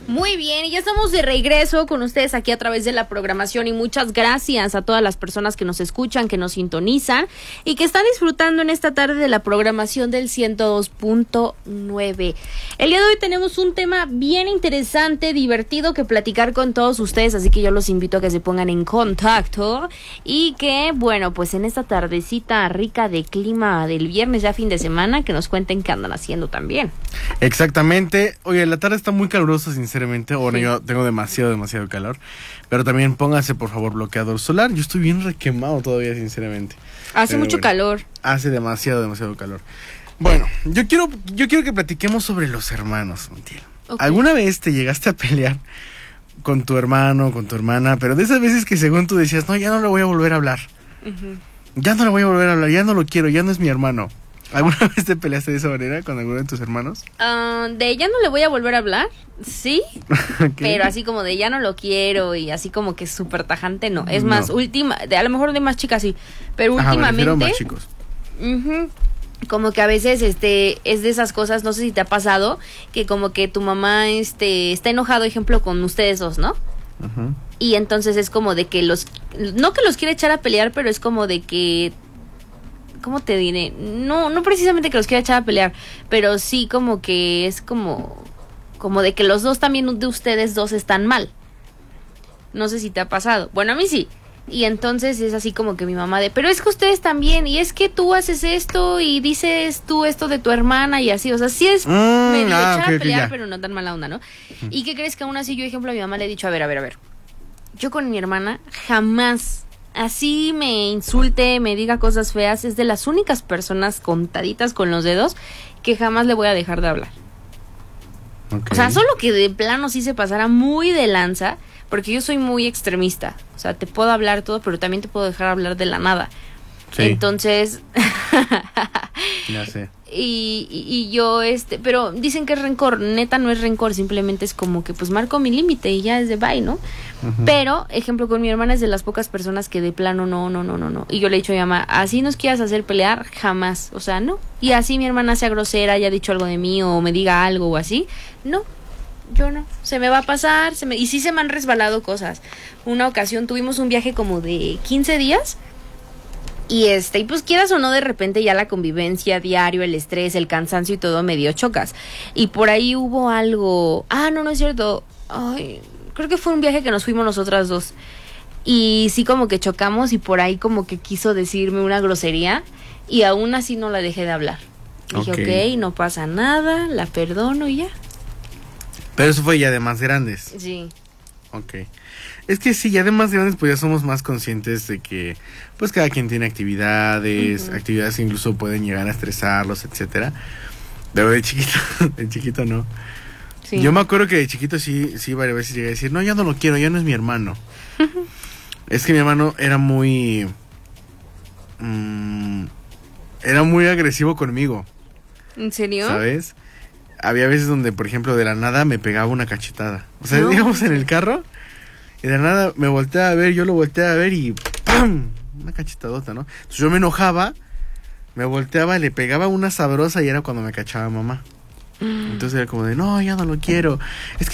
Muy bien, y ya estamos de regreso con ustedes aquí a través de la programación y muchas gracias a todas las personas que nos escuchan, que nos sintonizan y que están disfrutando en esta tarde de la programación del 102.9. El día de hoy tenemos un tema bien interesante, divertido que platicar con todos ustedes, así que yo los invito a que se pongan en contacto y que, bueno, pues en esta tardecita rica de clima del viernes, ya fin de semana, que nos cuenten qué andan haciendo también. Exactamente. Oye, la tarde está muy calurosa, sinceramente. Bueno, sí. Yo tengo demasiado calor. Pero también póngase, por favor, bloqueador solar. Yo estoy bien requemado todavía, sinceramente. Hace mucho calor. Hace demasiado calor. Bueno, yo quiero que platiquemos sobre los hermanos, Montiel. Okay. ¿Alguna vez te llegaste a pelear con tu hermano, con tu hermana? Pero de esas veces que según tú decías, no, ya no le voy a volver a hablar. Uh-huh. Ya no le voy a volver a hablar, ya no lo quiero, ya no es mi hermano. ¿Alguna vez te peleaste de esa manera con alguno de tus hermanos? De ella no le voy a volver a hablar, sí, okay. Pero así como de ya no lo quiero y así como que súper tajante, no. Es más, a lo mejor de más chicas sí, pero últimamente... me más chicos. Uh-huh, como que a veces es de esas cosas, no sé si te ha pasado, que como que tu mamá está enojado, ejemplo, con ustedes dos, ¿no? Uh-huh. Y entonces es como de que no que los quiere echar a pelear, pero es como de que... ¿Cómo te diré? No precisamente que los quiera echar a pelear, pero sí como que es como de que los dos también de ustedes dos están mal. No sé si te ha pasado. Bueno, a mí sí. Y entonces es así como que mi mamá pero es que ustedes también, y es que tú haces esto y dices tú esto de tu hermana y así, o sea, sí es medio echar a pelear, pero no tan mala onda, ¿no? Uh-huh. ¿Y qué crees? Que aún así yo, ejemplo, a mi mamá le he dicho, a ver. Yo con mi hermana jamás... Así me insulte, me diga cosas feas, es de las únicas personas contaditas con los dedos que jamás le voy a dejar de hablar. Okay. O sea, solo que de plano sí se pasara muy de lanza, porque yo soy muy extremista. O sea, te puedo hablar todo, pero también te puedo dejar hablar de la nada. Sí. Entonces... Ya sé. Y yo, pero dicen que es rencor, neta no es rencor, simplemente es como que pues marco mi límite y ya es de bye, ¿no? Uh-huh. Pero, ejemplo, con mi hermana es de las pocas personas que de plano no. Y yo le he dicho a mi mamá, así nos quieras hacer pelear, jamás, o sea, no. Y así mi hermana sea grosera, haya dicho algo de mí o me diga algo o así, no. Yo no, se me va a pasar, y sí se me han resbalado cosas. Una ocasión tuvimos un viaje como de 15 días. Y pues quieras o no, de repente ya la convivencia diario, el estrés, el cansancio y todo medio chocas. Y por ahí hubo algo... no es cierto. Ay, creo que fue un viaje que nos fuimos nosotras dos. Y sí como que chocamos y por ahí como que quiso decirme una grosería. Y aún así no la dejé de hablar. Dije, ok, no pasa nada, la perdono y ya. Pero eso fue ya de más grandes. Sí. Ok. Es que sí, ya de más grandes pues ya somos más conscientes de que pues cada quien tiene actividades, uh-huh. Actividades que incluso pueden llegar a estresarlos, etcétera. Pero de chiquito no. Sí. Yo me acuerdo que de chiquito sí varias veces llegué a decir, no, ya no lo quiero, ya no es mi hermano. Es que mi hermano era muy agresivo conmigo. ¿En serio? ¿Sabes? Había veces donde, por ejemplo, de la nada me pegaba una cachetada. O sea, íbamos en el carro y de la nada me volteaba a ver, yo lo volteaba a ver y ¡pam! Una cachetadota, ¿no? Entonces yo me enojaba, me volteaba, le pegaba una sabrosa y era cuando me cachaba mamá. Entonces era como de, no, ya no lo quiero. Es que